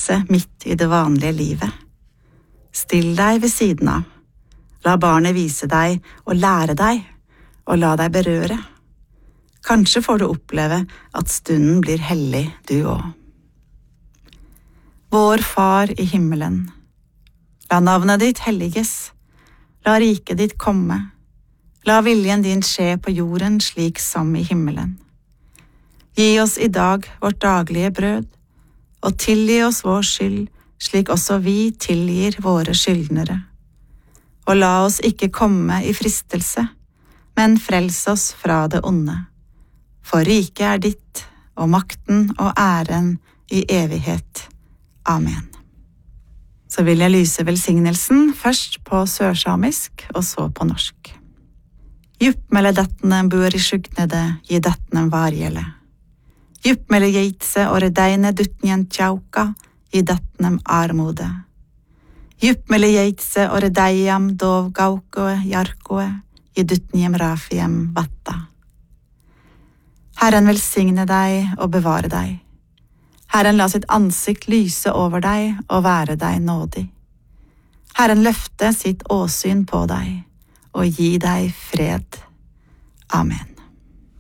frelse midt i det vanlige livet. Still deg ved siden av. La barnet vise deg og lære deg, og la deg berøre. Kanskje får du oppleve at stunden blir hellig du også. Vår Far i himmelen, la navnet ditt helliges, la riket ditt komme, la viljen din skje på jorden slik som i himmelen. Gi oss i dag vårt daglige brød, og tilgi oss vår skyld, slik også vi tilgir våre skyldnere. Og la oss ikke komme i fristelse, men frels oss fra det onde. For riket ditt, og makten og æren i evighet. Amen. Så vil jeg lyse velsignelsen først på sørsamisk og så på norsk. Juppmele dettene bor i sjugnede, gi dettene vargjele. Juppmele geitse og redeine duttnjen tjauka, gi dettene armode. Juppmele geitse og redeiam dov gaukoe jarkoe, gi duttnjem rafiem vatta. Herren velsigne deg og bevare deg. Herren la sitt ansikt lyse over deg og være deg nådig. Herren løfte sitt åsyn på deg og gi deg fred. Amen.